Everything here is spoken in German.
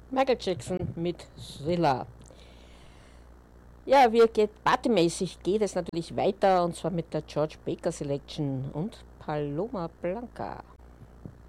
Michael Jackson mit Thriller. Ja, partymäßig geht es natürlich weiter und zwar mit der George Baker Selection und Paloma Blanca.